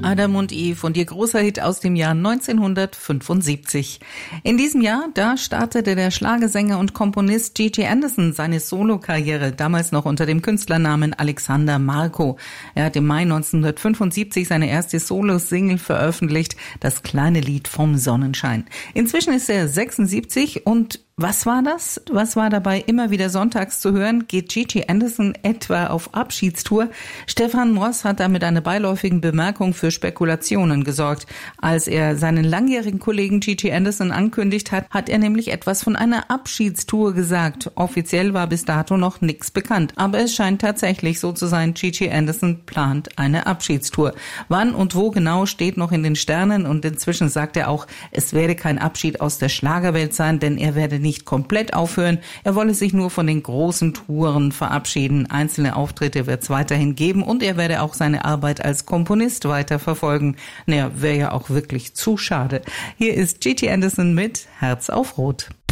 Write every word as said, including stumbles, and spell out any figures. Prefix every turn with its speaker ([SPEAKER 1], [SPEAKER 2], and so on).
[SPEAKER 1] Adam und Eve und ihr großer Hit aus dem Jahr neunzehnhundertfünfundsiebzig. In diesem Jahr, da startete der Schlagersänger und Komponist Gigi Anderson seine Solokarriere, damals noch unter dem Künstlernamen Alexander Marco. Er hat im Mai neunzehnhundertfünfundsiebzig seine erste Solo-Single veröffentlicht, das kleine Lied vom Sonnenschein. Inzwischen ist er sechsundsiebzig und was war das? Was war dabei immer wieder sonntags zu hören? Geht Gigi Anderson etwa auf Abschiedstour? Stefan Moss hat da mit einer beiläufigen Bemerkung für Spekulationen gesorgt. Als er seinen langjährigen Kollegen Gigi Anderson ankündigt hat, hat er nämlich etwas von einer Abschiedstour gesagt. Offiziell war bis dato noch nichts bekannt, aber es scheint tatsächlich so zu sein, Gigi Anderson plant eine Abschiedstour. Wann und wo genau steht noch in den Sternen und inzwischen sagt er auch, es werde kein Abschied aus der Schlagerwelt sein, denn er werde nicht komplett aufhören. Er wolle sich nur von den großen Touren verabschieden. Einzelne Auftritte wird es weiterhin geben und er werde auch seine Arbeit als Komponist weiterverfolgen. Naja, wäre ja auch wirklich zu schade. Hier ist Gigi Anderson mit Herz auf Rot.